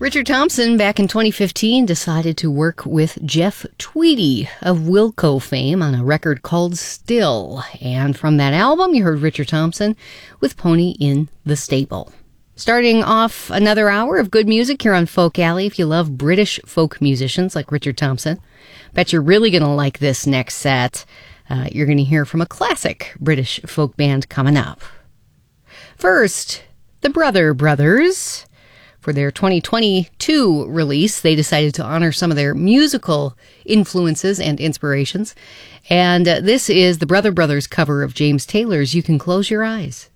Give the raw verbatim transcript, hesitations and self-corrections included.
Richard Thompson, back in twenty fifteen, decided to work with Jeff Tweedy of Wilco fame on a record called Still. And from that album, you heard Richard Thompson with Pony in the Stable. Starting off another hour of good music here on Folk Alley. If you love British folk musicians like Richard Thompson, bet you're really going to like this next set. Uh, you're going to hear from a classic British folk band coming up. First, the Brother Brothers. For their twenty twenty-two release, they decided to honor some of their musical influences and inspirations. And uh, this is the Brother Brothers cover of James Taylor's You Can Close Your Eyes.